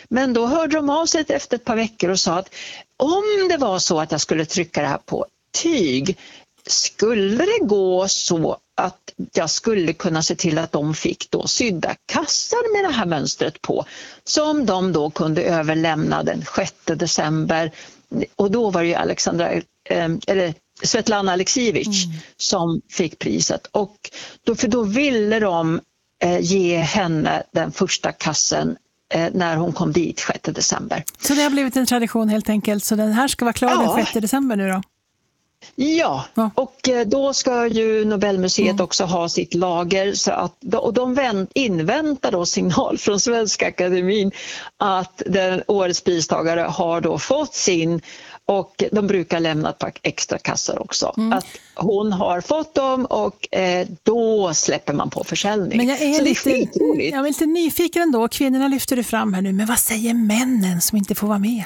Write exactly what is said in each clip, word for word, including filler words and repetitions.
Men då hörde de av sig efter ett par veckor och sa att om det var så att jag skulle trycka det här på tyg, skulle det gå så att jag skulle kunna se till att de fick då sydda kassar med det här mönstret på, som de då kunde överlämna den sjätte december. Och då var det ju Alexandra, eh, eller Svetlana Alexievich mm. som fick priset. Och då, för då ville de eh, ge henne den första kassen eh, när hon kom dit sjätte december. Så det har blivit en tradition helt enkelt. Så den här ska vara klar ja. den sjätte december nu då? Ja, ja. och eh, då ska ju Nobelmuseet mm. också ha sitt lager. Så att, och de vänt, inväntar då signal från Svenska Akademin att den årets pristagare har då fått sin. Och de brukar lämna ett par extra kassar också. Mm. Att hon har fått dem och eh, då släpper man på försäljning. Men jag är, så lite, det är skitroligt. Jag är lite nyfiken ändå. Kvinnorna lyfter det fram här nu. Men vad säger männen som inte får vara med?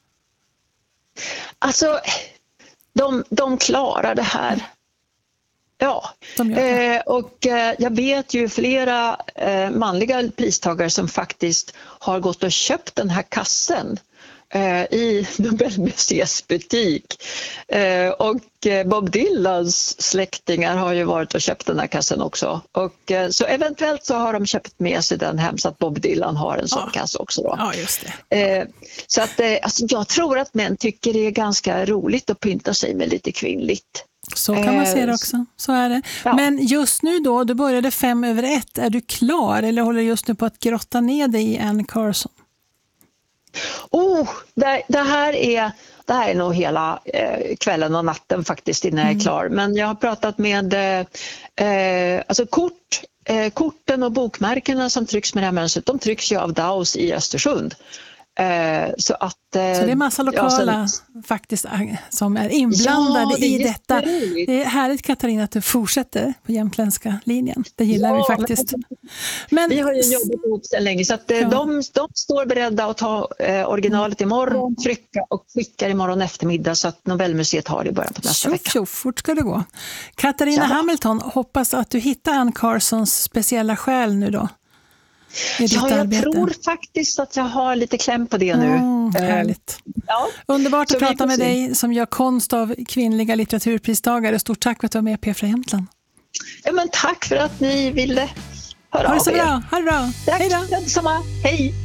Alltså, de, de klarar det här. Ja, eh, och eh, jag vet ju flera eh, manliga pristagare som faktiskt har gått och köpt den här kassen i Nobelmuseets butik. Och Bob Dylans släktingar har ju varit och köpt den här kassen också. Och så eventuellt så har de köpt med sig den hem så att Bob Dylan har en sån ja. kasse också då. Ja, just det. Så att alltså, jag tror att män tycker det är ganska roligt att pynta sig med lite kvinnligt. Så kan man se det också, så är det. Ja. Men just nu då, du började fem över ett. Är du klar eller håller du just nu på att grotta ner dig i Anne Carson? Oh, det, det, här är, det här är nog hela eh, kvällen och natten faktiskt innan mm. jag är klar. Men jag har pratat med eh, alltså kort, eh, korten och bokmärkena som trycks med det här mönstret. De trycks ju av Daus i Östersund. Eh, så, att, eh, så det är massa lokala ja, sen, faktiskt som är inblandade ja, det är i detta. Roligt. Det är härligt, Katarina, att du fortsätter på jämtländska linjen. Det gillar ja, vi faktiskt. Men, men, vi har ju jobbat ihop sedan länge så att eh, ja. de, de står beredda att ta eh, originalet imorgon, trycka och skicka imorgon eftermiddag så att Nobelmuseet har det i början på nästa tjoff, vecka. Tjoff, fort ska det gå. Katarina ja. Hamilton, hoppas att du hittar Anne Carsons speciella själ nu då. Ja, jag arbete. tror faktiskt att jag har lite kläm på det nu. Mm, härligt. Ja. Underbart att prata med dig som gör konst av kvinnliga litteraturpristagare. Stort tack för att du var med P F Jämtland. Ja, men tack för att ni ville höra av er. Ha det så er. bra. Ha det bra. Tack. Hej då. Detsamma. Hej.